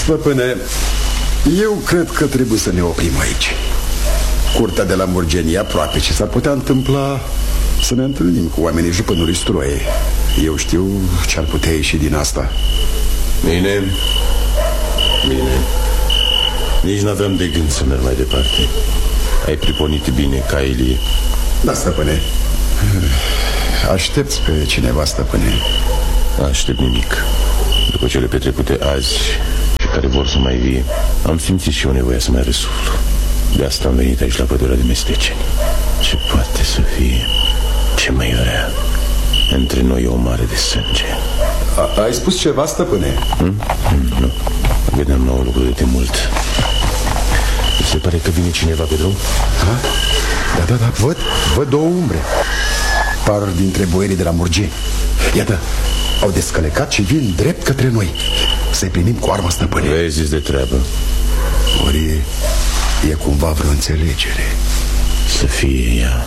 Stăpâne, eu cred că trebuie să ne oprim aici. Curtea de la Murgeni e aproape și s-ar putea întâmpla să ne întâlnim cu oamenii jupânului Stroie. Eu știu ce ar putea ieși din asta. Bine. Nici n-aveam de gând să merg mai departe. Ai priponit bine, Caelie. Da, stăpâne. Aștepți pe cineva, stăpâne? Aștept nimic. După cele petrecute azi și care vor să mai vie, am simțit și eu nevoia să mai răsuflu. De asta am venit aici la pădurea de mesteceni. Ce poate să fie? Ce mai vrea? Între noi e o mare de sânge. Ai spus ceva, stăpâne? Nu. Gândeam la un lucru de mult. Mi se pare că vine cineva pe drum. Da, văd două umbre. Par dintre boierii de la Murgeni. Iată, au descălecat și vin drept către noi. Să-i primim cu arma, stăpâne. Vezi de treabă. Ori e cumva vreo înțelegere. Să fie ea.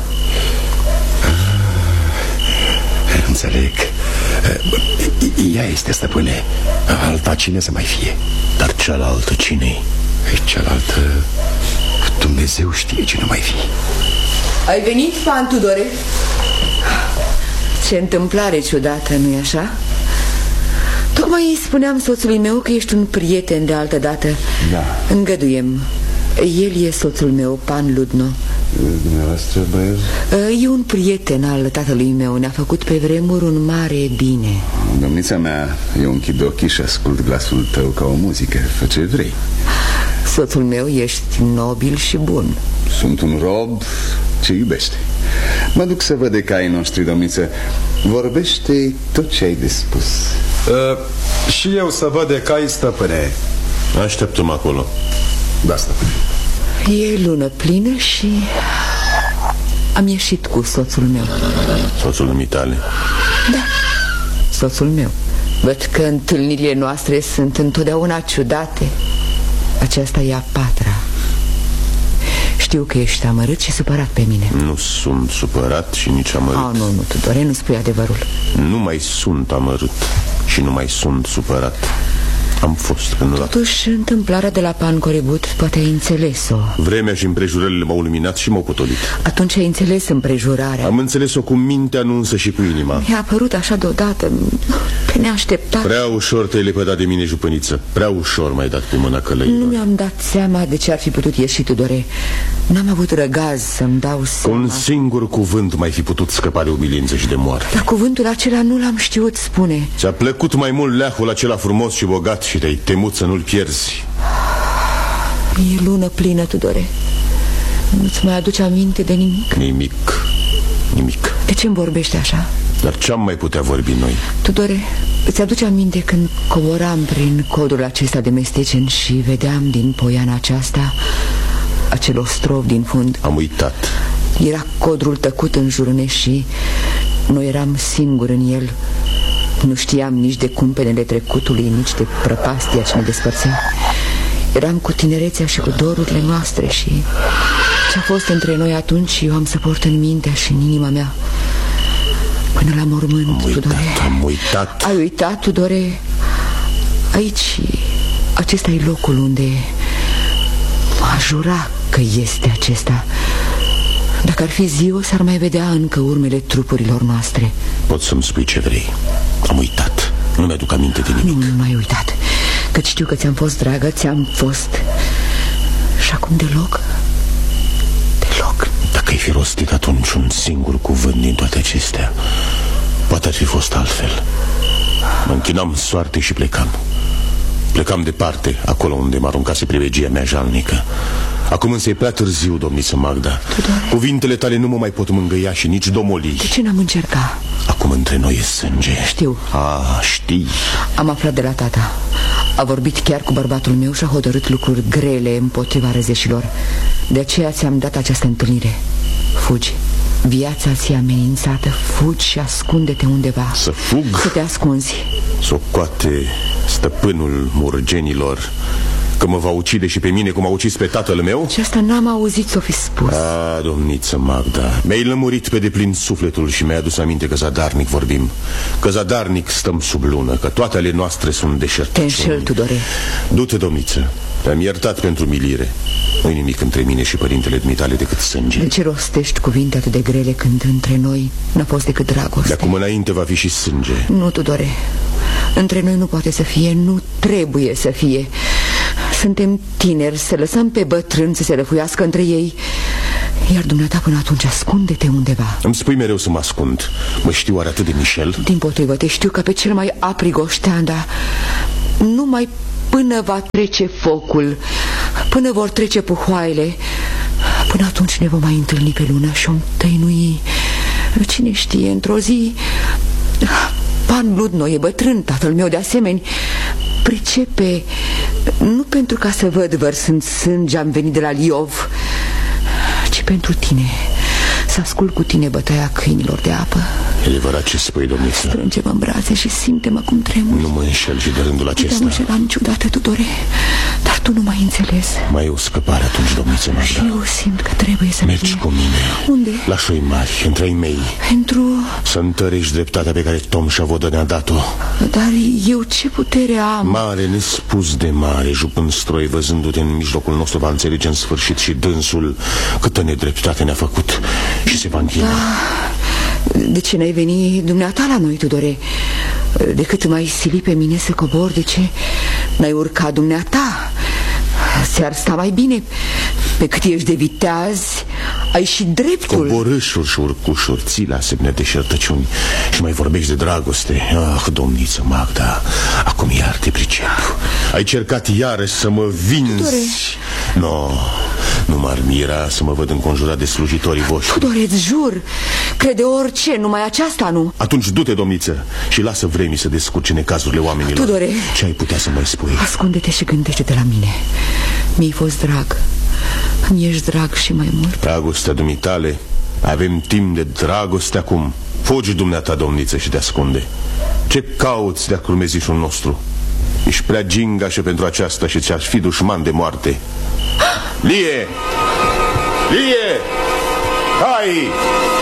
Înțeleg. Ea este, stăpâne. Alta cine să mai fie? Dar cealaltă cine-i? Cealaltă Dumnezeu știe cine mai fi. Ai venit, pan Tudore? Ce întâmplare ciudată, nu-i așa? Tocmai îi spuneam soțului meu că ești un prieten de altă dată. Da. Îngăduiem. El e soțul meu, pan Ludno. Dumneavoastră, băieți? E un prieten al tatălui meu. Ne-a făcut pe vremuri un mare bine. Domnița mea, eu închid ochii și ascult glasul tău ca o muzică. Fă ce vrei. Soțul meu, ești nobil și bun. Sunt un rob ce iubește. Mă duc să văd de caii noștri, domniță. Vorbește tot ce ai de spus. Și eu să văd de cai, stăpâne. Așteptăm acolo. Da, stăpâne. E lună plină și am ieșit cu soțul meu. Soțul dumitale? Da, soțul meu. Văd că întâlnirile noastre sunt întotdeauna ciudate. Aceasta e a patra. Știu că ești amărât și supărat pe mine. Nu sunt supărat și nici amărât. Nu, Tudore, nu spui adevărul. Nu mai sunt amărât și nu mai sunt supărat. Am fost când Totuși, întâmplarea de la Pan Coribut poate ai înțeles-o. Vremea și împrejurările m-au luminat și m-au potolit. Atunci ai înțeles împrejurarea. Am înțeles-o cu mintea, nu însă și cu inima. Mi-a apărut așa deodată, pe neașteptat. Prea ușor te-ai lepădat de mine, jupăniță. Prea ușor m-ai dat cu mâna călăilor. Nu mi-am dat seama de ce ar fi putut ieși, Tudore. N-am avut răgaz să-mi dau seama. Cu un singur cuvânt mai fi putut scăpa de umilință și de moarte. Dar cuvântul acela nu l-am știut spune. Ți-a plăcut mai mult leahul acela frumos și bogat și te-ai temut să nu-l pierzi. E lună plină, Tudore. Nu-ți mai aduce aminte de nimic? Nimic. De ce îmi vorbești așa? Dar ce-am mai putea vorbi noi? Tudore, îți aduce aminte când coboram prin codul acesta de mesteceni și vedeam din poiana aceasta acel ostrov din fund? Am uitat. Era codrul tăcut în jurune și noi eram singuri în el. Nu știam nici de cumpenele trecutului, nici de prăpastia ce ne despărțea. Eram cu tinerețea și cu dorurile noastre și ce-a fost între noi atunci eu am să port în mintea și în inima mea până la mormânt. Tudore. Am uitat. Ai uitat, Tudore? Aici, acesta e locul unde m-a jurat că este acesta. Dacă ar fi ziua, s-ar mai vedea încă urmele trupurilor noastre. Poți să-mi spui ce vrei. Am uitat. Nu mi-aduc aminte de nimic. Nu m-ai uitat. Căci știu că ți-am fost dragă, ți-am fost. Și acum deloc? Deloc. Dacă ai fi rostit atunci un singur cuvânt din toate acestea, poate ar fi fost altfel. Mă închinam soartei și plecam. Plecam departe, acolo unde mă aruncase privegia mea jalnică. Acum însă e prea târziu, domniță Magda. Tudore. Cuvintele tale nu mă mai pot mângâia și nici domoli. De ce n-am încercat? Acum între noi e sânge. Știu. Știi. Am aflat de la tata. A vorbit chiar cu bărbatul meu și a hotărât lucruri grele împotriva răzeșilor. De aceea ți-am dat această întâlnire. Fugi. Viața ți-e amenințată. Fugi și ascunde-te undeva. Să fug? Să te ascunzi. Socoate stăpânul Murgenilor Că mă va ucide și pe mine cum a ucis pe tatăl meu? Și asta n-am auzit s-o fi spus. Domniță Magda, mi-ai lămurit pe deplin sufletul și mi-ai adus aminte că zadarnic vorbim, că zadarnic stăm sub lună, că toate ale noastre sunt deșertăciuni. Te înșel, Tudore. Du-te, domniță, te-am iertat pentru milire. Nu-i nimic între mine și părintele dumitale decât sânge. De ce rostești cuvinte atât de grele când între noi n-a fost decât dragoste? De acum înainte va fi și sânge. Nu, Tudore, între noi nu poate să fie, nu trebuie să fie. Suntem tineri, să lăsăm pe bătrâni să se răfuiască între ei. Iar dumneata până atunci ascunde-te undeva. Îmi spui mereu să mă ascund. Mă știu oare atât de Michel? Dimpotrivă, te știu ca pe cel mai aprigoștean, dar numai până va trece focul, până vor trece puhoaile, până atunci ne vom mai întâlni pe lună și om tăinui. Cine știe, într-o zi Pan Ludno e bătrân, tatăl meu de asemenea, pricepe. Nu pentru ca să văd vărsând sânge am venit de la Liov, ci pentru tine, să ascult cu tine bătaia câinilor de apă. E adevărat ce spui, domniță? Strângem în brațe și simtem acum tremur. Nu mă înșel și de rândul acesta. Nu te înșelam niciodată, Tudore, dar tu nu m-ai înțeles. Mai e o scăpare atunci, domniță Magda. Și eu simt că trebuie să mergi cu mine. Unde? La șoi mari, între ai mei. Pentru... să întărești dreptatea pe care Tom Șavodă ne-a dat-o. Dar eu ce putere am? Mare, nespus de mare, jupând stroi, văzându-te în mijlocul nostru, va înțelege în sfârșit și dânsul câtă nedreptate ne-a făcut și se va închina. De ce n-ai venit dumneata la noi, Tudore? Decât m-ai silit pe mine să cobor, de ce n-ai urcat dumneata? Ți-ar sta mai bine. Pe cât ești de viteaz, ai și dreptul. Coborâșuri și urcușuri, ții la asemenea deșertăciuni și mai vorbești de dragoste. Domniță Magda, acum iar te pricep. Ai cercat iarăși să mă vinzi. Nu m-ar mira să mă văd înconjurat de slujitorii voștri. Tudore, îți jur, crede orice, numai aceasta nu. Atunci du-te, domniță, și lasă vremii să descurce necazurile oamenilor. Tudore, ce ai putea să mai spui? Ascunde-te și gândește-te la mine. Mi-ai fost drag. Mi ești drag și mai mult. Dragostea dumitale, avem timp de dragoste acum. Fugi dumneata, domniță, și te ascunde. Ce cauți de-a curmezișul nostru? Ești prea gingașă pentru aceasta și ți-ar fi dușman de moarte. Lie! Lie! Hai!